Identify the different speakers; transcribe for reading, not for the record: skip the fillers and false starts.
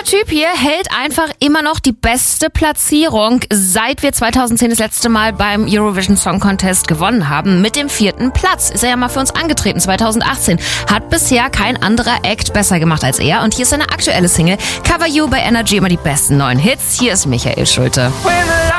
Speaker 1: Typ hier hält einfach immer noch die beste Platzierung, seit wir 2010 das letzte Mal beim Eurovision Song Contest gewonnen haben. Mit dem 4. Platz ist er ja mal für uns angetreten, 2018. Hat bisher kein anderer Act besser gemacht als er. Und hier ist seine aktuelle Single Cover You bei Energy, immer die besten neuen Hits. Hier ist Michael Schulte.